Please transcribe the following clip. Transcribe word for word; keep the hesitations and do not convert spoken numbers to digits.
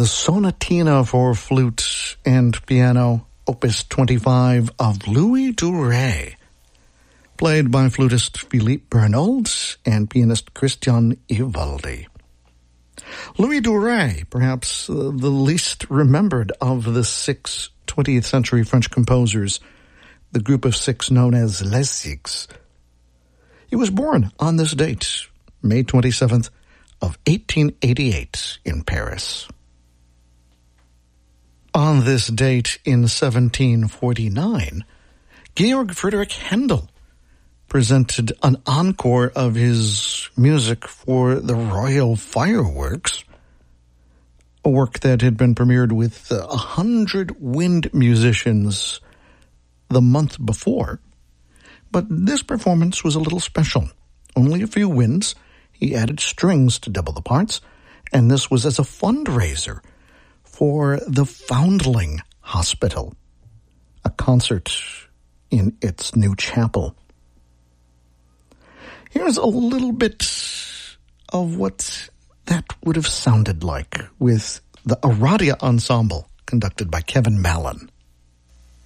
the Sonatina for Flute and Piano, Opus twenty-five of Louis Dure, played by flutist Philippe Bernold and pianist Christian Ivaldi. Louis Dure, perhaps uh, the least remembered of the six twentieth century French composers, the group of six known as Les Six. He was born on this date, May twenty-seventh of eighteen eighty-eight in Paris. On this date in seventeen forty-nine, Georg Friedrich Händel presented an encore of his music for the Royal Fireworks, a work that had been premiered with a uh, hundred wind musicians the month before. But this performance was a little special. Only a few winds. He added strings to double the parts, and this was as a fundraiser for the Foundling Hospital, a concert in its new chapel. Here's a little bit of what that would have sounded like with the Aradia Ensemble conducted by Kevin Mallon.